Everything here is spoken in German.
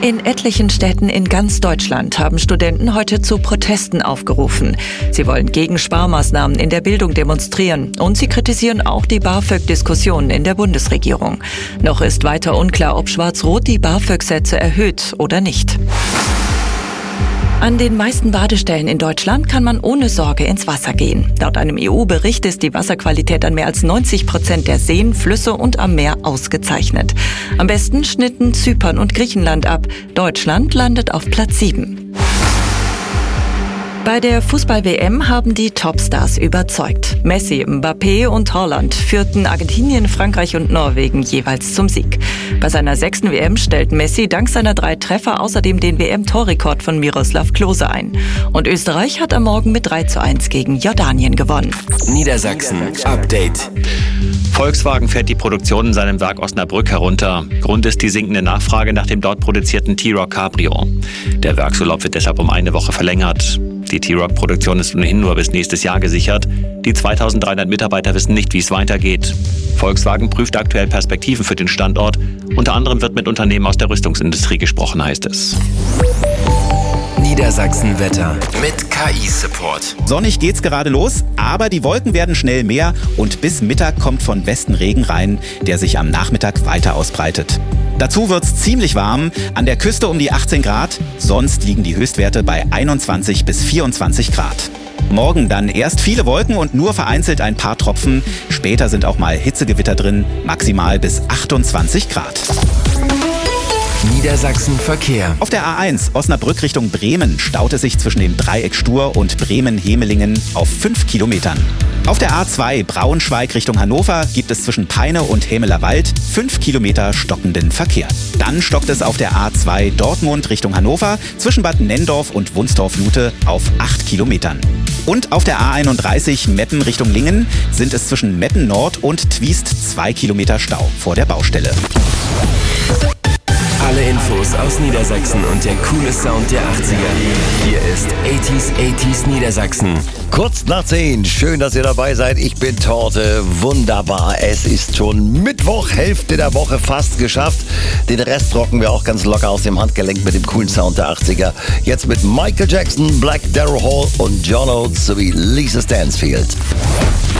In etlichen Städten in ganz Deutschland haben Studenten heute zu Protesten aufgerufen. Sie wollen gegen Sparmaßnahmen in der Bildung demonstrieren und sie kritisieren auch die BAföG-Diskussionen in der Bundesregierung. Noch ist weiter unklar, ob Schwarz-Rot die BAföG-Sätze erhöht oder nicht. An den meisten Badestellen in Deutschland kann man ohne Sorge ins Wasser gehen. Laut einem EU-Bericht ist die Wasserqualität an mehr als 90% der Seen, Flüsse und am Meer ausgezeichnet. Am besten schnitten Zypern und Griechenland ab. Deutschland landet auf Platz 7. Bei der Fußball-WM haben die Topstars überzeugt. Messi, Mbappé und Haaland führten Argentinien, Frankreich und Norwegen jeweils zum Sieg. Bei seiner 6. WM stellt Messi dank seiner 3 Treffer außerdem den WM-Torrekord von Miroslav Klose ein. Und Österreich hat am Morgen mit 3:1 gegen Jordanien gewonnen. Niedersachsen Update. Volkswagen fährt die Produktion in seinem Werk Osnabrück herunter. Grund ist die sinkende Nachfrage nach dem dort produzierten T-Roc Cabrio. Der Werksurlaub wird deshalb um eine Woche verlängert. Die T-Roc-Produktion ist ohnehin nur bis nächstes Jahr gesichert. Die 2300 Mitarbeiter wissen nicht, wie es weitergeht. Volkswagen prüft aktuell Perspektiven für den Standort. Unter anderem wird mit Unternehmen aus der Rüstungsindustrie gesprochen, heißt es. Niedersachsen Wetter mit KI-Support. Sonnig geht's gerade los, aber die Wolken werden schnell mehr und bis Mittag kommt von Westen Regen rein, der sich am Nachmittag weiter ausbreitet. Dazu wird's ziemlich warm, an der Küste um die 18 Grad, sonst liegen die Höchstwerte bei 21 bis 24 Grad. Morgen dann erst viele Wolken und nur vereinzelt ein paar Tropfen, später sind auch mal Hitzegewitter drin, maximal bis 28 Grad. Niedersachsen Verkehr. Auf der A1 Osnabrück Richtung Bremen staut es sich zwischen dem Dreieck Stur und Bremen-Hemelingen auf 5 Kilometern. Auf der A2 Braunschweig Richtung Hannover gibt es zwischen Peine und Hämeler Wald 5 Kilometer stockenden Verkehr. Dann stockt es auf der A2 Dortmund Richtung Hannover zwischen Bad Nenndorf und Wunstorf-Lute auf 8 Kilometern. Und auf der A31 Meppen Richtung Lingen sind es zwischen Meppen Nord und Twiest 2 Kilometer Stau vor der Baustelle. Alle Infos aus Niedersachsen und der coole Sound der 80er. Hier ist 80s Niedersachsen. Kurz nach 10. Schön, dass ihr dabei seid. Ich bin Torte. Wunderbar. Es ist schon Mittwoch, Hälfte der Woche fast geschafft. Den Rest rocken wir auch ganz locker aus dem Handgelenk mit dem coolen Sound der 80er. Jetzt mit Michael Jackson, Black Darrow Hall und John Oates sowie Lisa Stansfield.